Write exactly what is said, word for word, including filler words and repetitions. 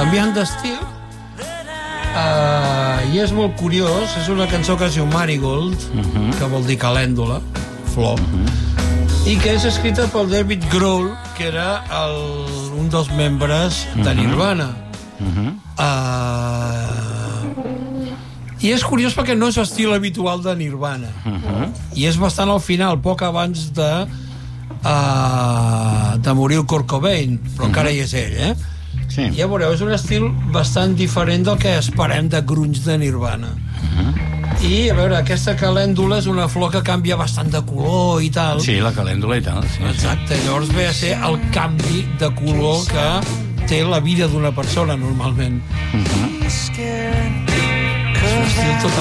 canviant d'estil, uh, i és molt curiós, és una cançó que es diu Marigold, uh-huh. que vol dir calèndula, flor, uh-huh. i que és escrita pel David Grohl, que era el, un dels membres uh-huh. de Nirvana. Uh-huh. Uh, I és curiós perquè no és l'estil habitual de Nirvana. Uh-huh. I és bastant al final, poc abans de, uh, de morir el Kurt Cobain, però uh-huh. encara hi és ell, eh? Sí. Ja veureu, és un estil bastant diferent del que esperem de grunge de Nirvana. Uh-huh. I, a veure, aquesta calèndula és una flor que canvia bastant de color i tal. Sí, la calèndula i tal. Sí, exacte, sí. Llavors ve a ser el canvi de color que té la vida d'una persona, normalment. Uh-huh. És un estil total